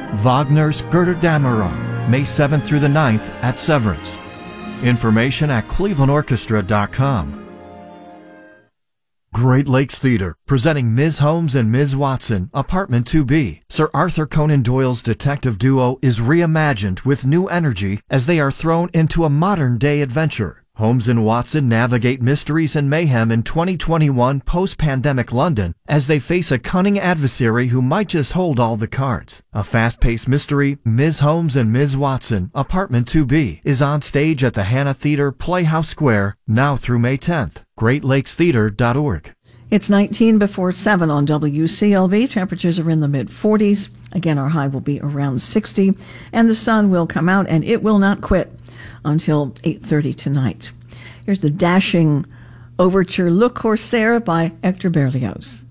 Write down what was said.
Wagner's Götterdämmerung, May 7th through the 9th at Severance. Information at clevelandorchestra.com. Great Lakes Theater, presenting Ms. Holmes and Ms. Watson, Apartment 2B. Sir Arthur Conan Doyle's detective duo is reimagined with new energy as they are thrown into a modern-day adventure. Holmes and Watson navigate mysteries and mayhem in 2021 post-pandemic London as they face a cunning adversary who might just hold all the cards. A fast-paced mystery, Ms. Holmes and Ms. Watson, Apartment 2B, is on stage at the Hannah Theater, Playhouse Square, now through May 10th. GreatLakesTheater.org. It's 19 before 7 on WCLV. Temperatures are in the mid-40s. Again, our high will be around 60, and the sun will come out, and it will not quit until 8:30 tonight. Here's the dashing overture Le Corsaire by Hector Berlioz.